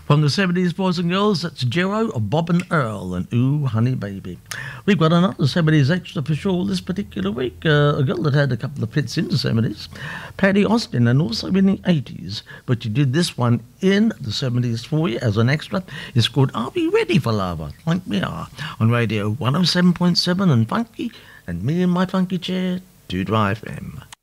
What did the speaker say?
From the 70s boys and girls, that's Jero, Bob and Earl, and Ooh Honey Baby. We've got another 70s extra for sure this particular week. A girl that had a couple of hits in the 70s, Patty Austin, and also in the 80s. But you did this one in the 70s for you as an extra. It's called Are We Ready for Love? I think we are. On Radio 107.7 and Funky, and me in my funky chair to drive him.